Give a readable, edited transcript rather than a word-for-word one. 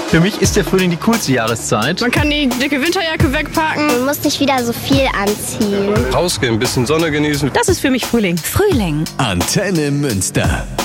Für mich ist der Frühling die coolste Jahreszeit. Man kann die dicke Winterjacke wegpacken. Man muss nicht wieder so viel anziehen. Rausgehen, ein bisschen Sonne genießen. Das ist für mich Frühling. Frühling. Antenne Münster.